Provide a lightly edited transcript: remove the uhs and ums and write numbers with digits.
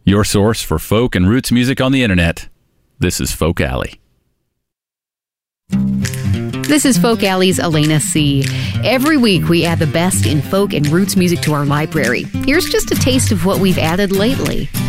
your source for folk and roots music on the internet. This is Folk Alley. This is Folk Alley's Elena C. Every week we add the best in folk and roots music to our library. Here's just a taste of what we've added lately.